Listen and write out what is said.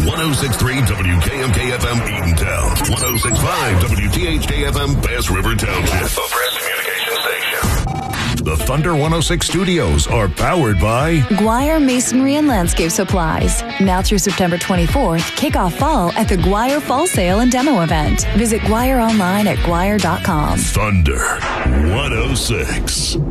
106.3 WKMK-FM Eatontown. 106.5 WTHK-FM Bass River Township. The Press Communication Station. The Thunder 106 studios are powered by Guire Masonry and Landscape Supplies. Now through September 24th, kick off fall at the Guire Fall Sale and Demo Event. Visit Guire online at guire.com. Thunder 106.